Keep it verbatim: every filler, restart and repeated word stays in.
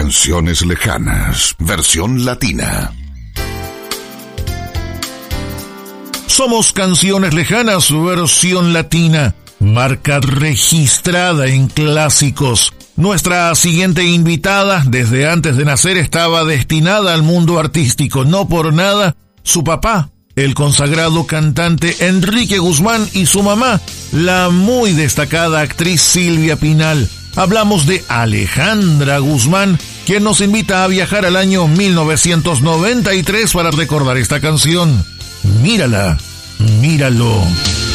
Canciones Lejanas, versión latina. Somos Canciones Lejanas, versión latina, marca registrada en clásicos. Nuestra siguiente invitada, desde antes de nacer, estaba destinada al mundo artístico. No por nada, su papá, el consagrado cantante Enrique Guzmán, y su mamá, la muy destacada actriz Silvia Pinal. Hablamos de Alejandra Guzmán, quien nos invita a viajar al año mil novecientos noventa y tres para recordar esta canción. Mírala, míralo.